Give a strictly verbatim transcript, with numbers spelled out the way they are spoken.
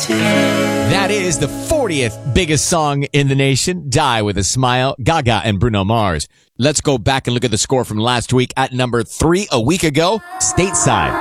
That is the fortieth biggest song in the nation. Die with a Smile, Gaga and Bruno Mars. Let's go back and look at the score from last week. At number three a week ago, Stateside.